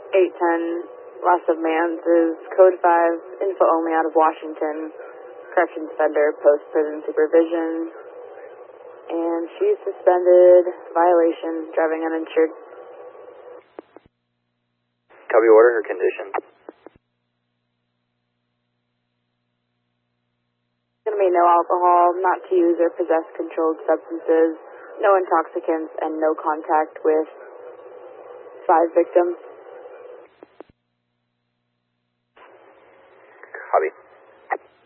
810 Loss of Mans is Code 5, info only out of Washington, corrections offender, post-prison supervision, and she's suspended, violation, driving uninsured. Copy order, her condition. Going to be no alcohol, not to use or possess controlled substances, no intoxicants, and no contact with 5 victims.